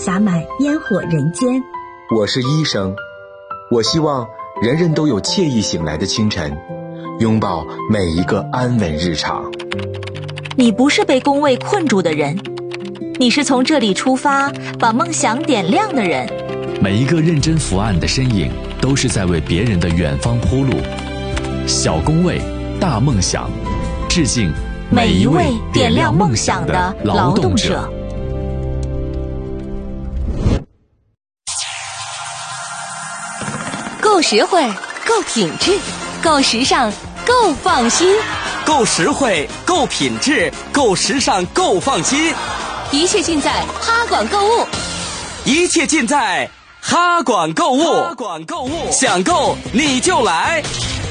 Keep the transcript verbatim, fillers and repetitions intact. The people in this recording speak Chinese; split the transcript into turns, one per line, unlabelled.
洒满烟火人间。
我是医生，我希望人人都有惬意醒来的清晨，拥抱每一个安稳日常。
你不是被工位困住的人，你是从这里出发把梦想点亮的人。
每一个认真伏案的身影都是在为别人的远方铺路。小工位大梦想，致敬
每一位点亮梦想的劳动者。
够实惠，够品质，够时尚，够放心。
够实惠，够品质，够时尚，够放心。
一切尽在哈管购物，
一切尽在哈管购物。哈管购物，想购你就来。